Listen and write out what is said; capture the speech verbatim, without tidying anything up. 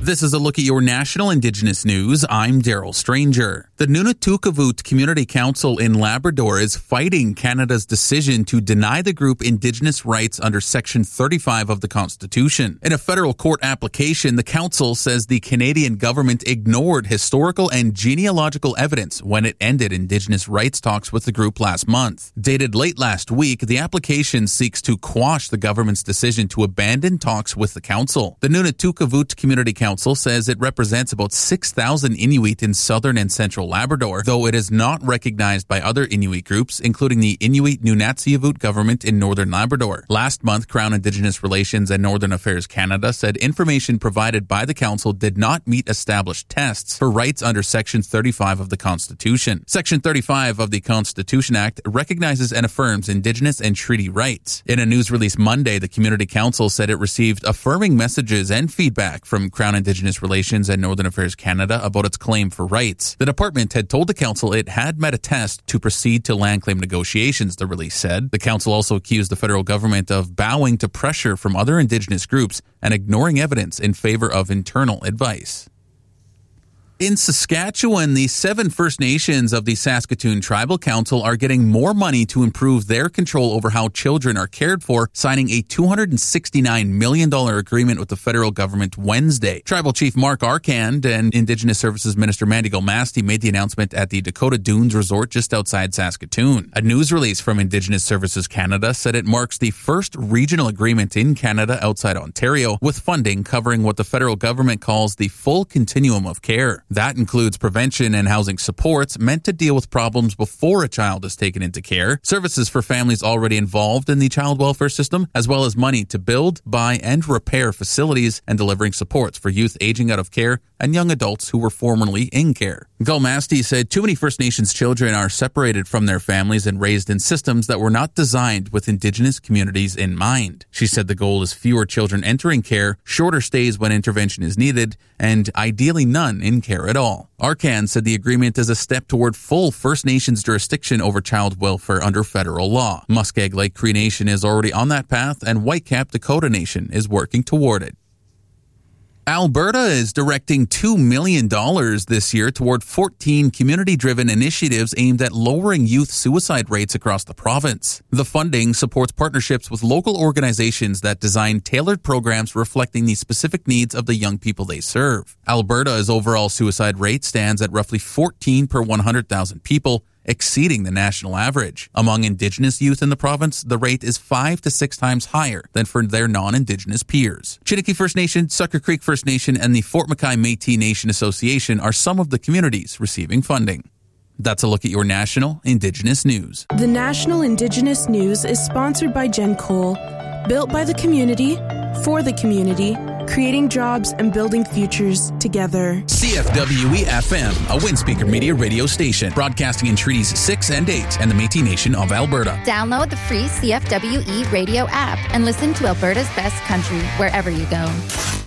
This is a look at your national Indigenous news. I'm Daryl Stranger. The Nunatukevoot Community Council in Labrador is fighting Canada's decision to deny the group Indigenous rights under Section thirty-five of the Constitution. In a federal court application, the council says the Canadian government ignored historical and genealogical evidence when it ended Indigenous rights talks with the group last month. Dated late last week, the application seeks to quash the government's decision to abandon talks with the council. The Nunatukevoot Community Council Council says it represents about six thousand Inuit in southern and central Labrador, though it is not recognized by other Inuit groups, including the Inuit Nunatsiavut government in northern Labrador. Last month, Crown Indigenous Relations and Northern Affairs Canada said information provided by the council did not meet established tests for rights under Section thirty-five of the Constitution. Section thirty-five of the Constitution Act recognizes and affirms Indigenous and treaty rights. In a news release Monday, the Community Council said it received affirming messages and feedback from Crown Indigenous Relations and Northern Affairs Canada about its claim for rights. The department had told the council it had met a test to proceed to land claim negotiations, the release said. The council also accused the federal government of bowing to pressure from other Indigenous groups and ignoring evidence in favor of internal advice. In Saskatchewan, the seven First Nations of the Saskatoon Tribal Council are getting more money to improve their control over how children are cared for, signing a two hundred sixty-nine million dollars agreement with the federal government Wednesday. Tribal Chief Mark Arkand and Indigenous Services Minister Mandy Gulmasti made the announcement at the Dakota Dunes Resort just outside Saskatoon. A news release from Indigenous Services Canada said it marks the first regional agreement in Canada outside Ontario, with funding covering what the federal government calls the full continuum of care. That includes prevention and housing supports meant to deal with problems before a child is taken into care, services for families already involved in the child welfare system, as well as money to build, buy, and repair facilities, and delivering supports for youth aging out of care and young adults who were formerly in care. Gulmasti said too many First Nations children are separated from their families and raised in systems that were not designed with Indigenous communities in mind. She said the goal is fewer children entering care, shorter stays when intervention is needed, and ideally none in care at all. Arkand said the agreement is a step toward full First Nations jurisdiction over child welfare under federal law. Muskeg Lake Cree Nation is already on that path, and Whitecap Dakota Nation is working toward it. Alberta is directing two million dollars this year toward fourteen community-driven initiatives aimed at lowering youth suicide rates across the province. The funding supports partnerships with local organizations that design tailored programs reflecting the specific needs of the young people they serve. Alberta's overall suicide rate stands at roughly fourteen per one hundred thousand people, exceeding the national average. Among Indigenous youth in the province, the rate is five to six times higher than for their non-Indigenous peers. Chiniki First Nation, Sucker Creek First Nation, and the Fort McKay Métis Nation Association are some of the communities receiving funding. That's a look at your national Indigenous news. The National Indigenous News is sponsored by Gen Cole, built by the community, for the community, creating jobs and building futures together. C F W E F M, a Windspeaker Media radio station, broadcasting in Treaties six and eight and the Métis Nation of Alberta. Download the free C F W E radio app and listen to Alberta's best country wherever you go.